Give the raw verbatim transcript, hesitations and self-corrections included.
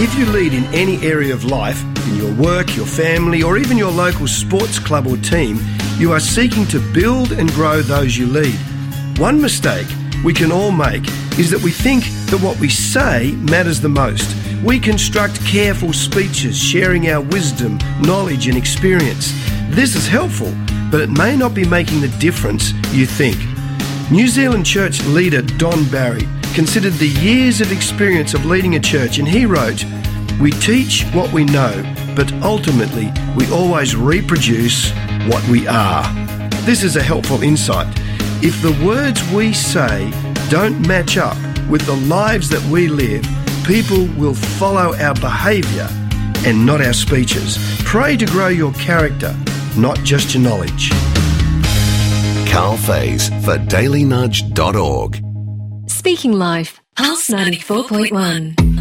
If you lead in any area of life, in your work, your family, or even your local sports club or team, you are seeking to build and grow those you lead. One mistake we can all make is that we think that what we say matters the most. We construct careful speeches, sharing our wisdom, knowledge and experience. This is helpful, but it may not be making the difference you think. New Zealand church leader Don Barry considered the years of experience of leading a church, and he wrote, "We teach what we know, but ultimately we always reproduce what we are." This is a helpful insight. If the words we say don't match up with the lives that we live, people will follow our behaviour and not our speeches. Pray to grow your character, not just your knowledge. Carl Faze for daily nudge dot org. Speaking Life, Pulse ninety-four point one.